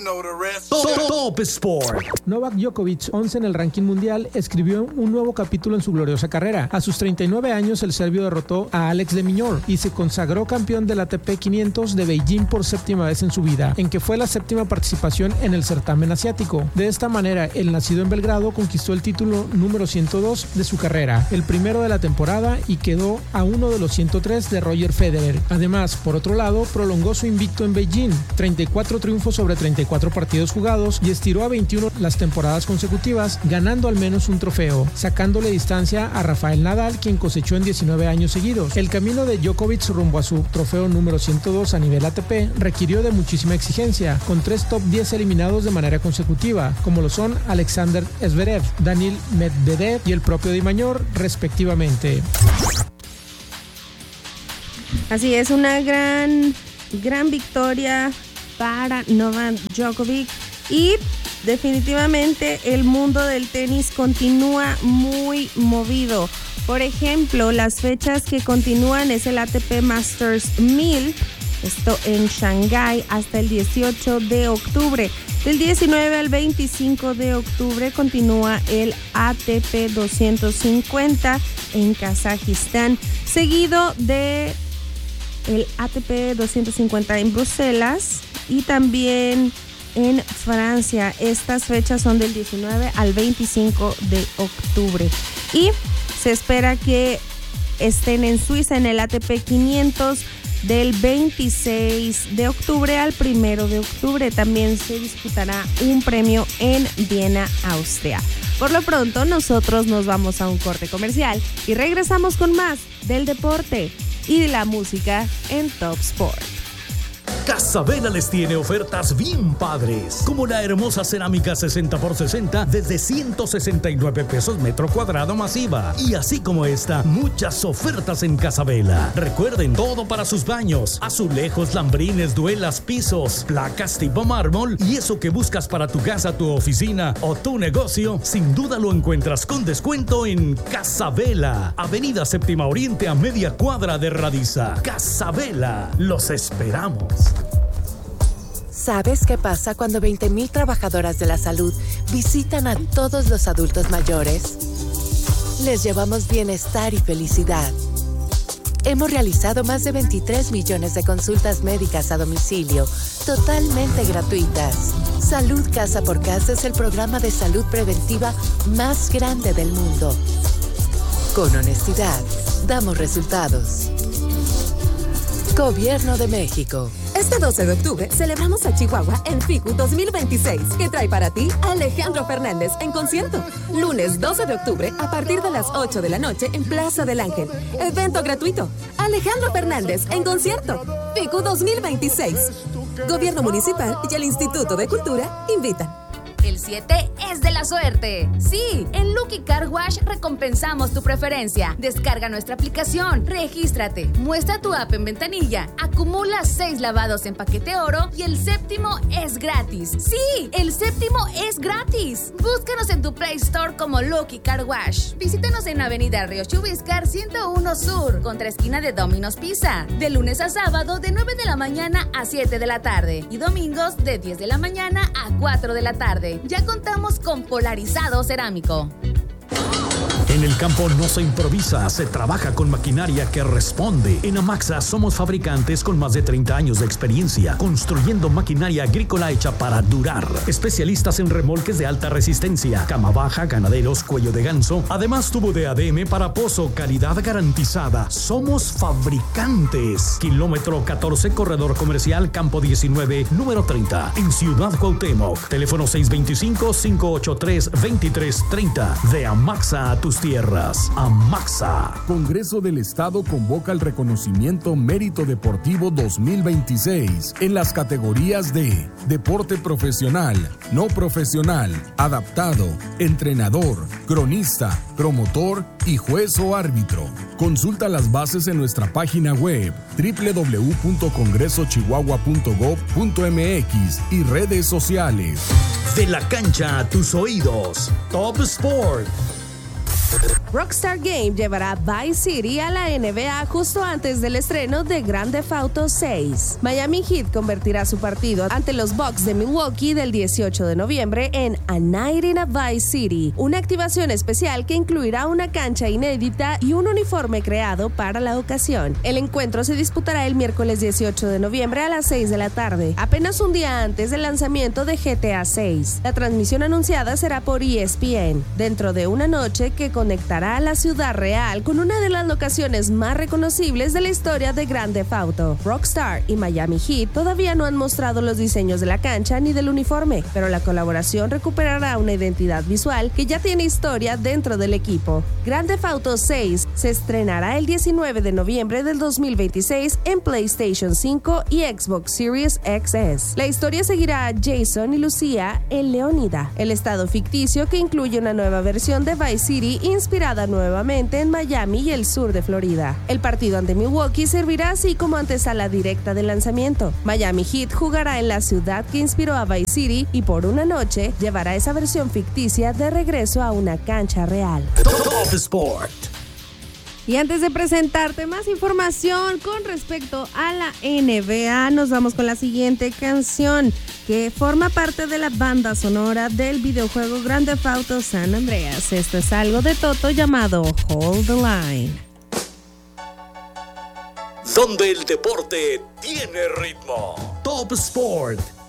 Top Sport. Novak Djokovic, 11 en el ranking mundial, escribió un nuevo capítulo en su gloriosa carrera. A sus 39 años, el serbio derrotó a Alex de Minaur y se consagró campeón del ATP 500 de Beijing por séptima vez en su vida, en que fue la séptima participación en el certamen asiático. De esta manera, el nacido en Belgrado conquistó el título número 102 de su carrera, el primero de la temporada, y quedó a uno de los 103 de Roger Federer. Además, por otro lado, prolongó su invicto en Beijing, 34 triunfos sobre 34 partidos jugados, y estiró a 21 las temporadas consecutivas, ganando al menos un trofeo, sacándole distancia a Rafael Nadal, quien cosechó en 19 años seguidos. El camino de Djokovic rumbo a su trofeo número 102 a nivel ATP requirió de muchísima exigencia, con 3 top 10 eliminados de manera consecutiva, como lo son Alexander Zverev, Daniil Medvedev y el propio Di Mañor, respectivamente. Así es, una gran victoria para Novak Djokovic, y definitivamente el mundo del tenis continúa muy movido. Por ejemplo, las fechas que continúan es el ATP Masters 1000, esto en Shanghái, hasta el 18 de octubre. Del 19 al 25 de octubre continúa el ATP 250 en Kazajistán, seguido de el ATP 250 en Bruselas y también en Francia. Estas fechas son del 19 al 25 de octubre. Y se espera que estén en Suiza en el ATP 500 del 26 de octubre al 1 de octubre. También se disputará un premio en Viena, Austria. Por lo pronto, nosotros nos vamos a un corte comercial y regresamos con más del deporte y de la música en Top Sport. Casabela les tiene ofertas bien padres, como la hermosa cerámica 60x60 desde 169 pesos metro cuadrado masiva. Y así como esta, muchas ofertas en Casabela. Recuerden, todo para sus baños: azulejos, lambrines, duelas, pisos, placas tipo mármol, y eso que buscas para tu casa, tu oficina o tu negocio, sin duda lo encuentras con descuento en Casabela, Avenida Séptima Oriente, a media cuadra de Radiza. Casabela, los esperamos. ¿Sabes qué pasa cuando 20,000 trabajadoras de la salud visitan a todos los adultos mayores? Les llevamos bienestar y felicidad. Hemos realizado más de 23 millones de consultas médicas a domicilio, totalmente gratuitas. Salud Casa por Casa es el programa de salud preventiva más grande del mundo. Con honestidad, damos resultados. Gobierno de México. Este 12 de octubre celebramos a Chihuahua en FICU 2026, que trae para ti a Alejandro Fernández en concierto. Lunes 12 de octubre a partir de las 8 de la noche en Plaza del Ángel. Evento gratuito. Alejandro Fernández en concierto. FICU 2026. Gobierno Municipal y el Instituto de Cultura invitan. El 7 es de la suerte. Sí, en Lucky Car Wash recompensamos tu preferencia. Descarga nuestra aplicación, regístrate, muestra tu app en ventanilla, acumula 6 lavados en paquete oro y el 7º es gratis. Sí, el 7º es gratis. Búscanos en tu Play Store como Lucky Car Wash. Visítanos en Avenida Río Chubiscar 101 Sur, contra esquina de Domino's Pizza. De lunes a sábado de 9 de la mañana a 7 de la tarde y domingos de 10 de la mañana a 4 de la tarde. Ya contamos con polarizado cerámico. En el campo no se improvisa, se trabaja con maquinaria que responde. En Amaxa somos fabricantes con más de 30 años de experiencia, construyendo maquinaria agrícola hecha para durar. Especialistas en remolques de alta resistencia, cama baja, ganaderos, cuello de ganso. Además, tubo de ADM para pozo, calidad garantizada. Somos fabricantes. Kilómetro 14, corredor comercial, campo 19, número 30, en Ciudad Cuauhtémoc. Teléfono 625-583-2330. De Amaxa a tus tierras. Amaxa. Congreso del Estado convoca el reconocimiento Mérito Deportivo 2026 en las categorías de deporte profesional, no profesional, adaptado, entrenador, cronista, promotor y juez o árbitro. Consulta las bases en nuestra página web www.congresochihuahua.gov.mx y redes sociales. De la cancha a tus oídos. Top Sport. Rockstar Games llevará Vice City a la NBA justo antes del estreno de Grand Theft Auto 6. Miami Heat convertirá su partido ante los Bucks de Milwaukee del 18 de noviembre en A Night in a Vice City, una activación especial que incluirá una cancha inédita y un uniforme creado para la ocasión. El encuentro se disputará el miércoles 18 de noviembre a las 6 de la tarde, apenas un día antes del lanzamiento de GTA 6. La transmisión anunciada será por ESPN, dentro de una noche que conectará a la ciudad real con una de las locaciones más reconocibles de la historia de Grand Theft Auto. Rockstar y Miami Heat todavía no han mostrado los diseños de la cancha ni del uniforme, pero la colaboración recuperará una identidad visual que ya tiene historia dentro del equipo. Grand Theft Auto 6 se estrenará el 19 de noviembre del 2026 en PlayStation 5 y Xbox Series XS. La historia seguirá a Jason y Lucía en Leónida, el estado ficticio que incluye una nueva versión de Vice City inspirada nuevamente en Miami y el sur de Florida. El partido ante Milwaukee servirá así como antesala directa del lanzamiento. Miami Heat jugará en la ciudad que inspiró a Vice City y por una noche llevará esa versión ficticia de regreso a una cancha real. Top Sport. Y antes de presentarte más información con respecto a la NBA, nos vamos con la siguiente canción que forma parte de la banda sonora del videojuego Grand Theft Auto San Andreas. Esto es algo de Toto llamado Hold the Line. Donde el deporte tiene ritmo. Top Sport.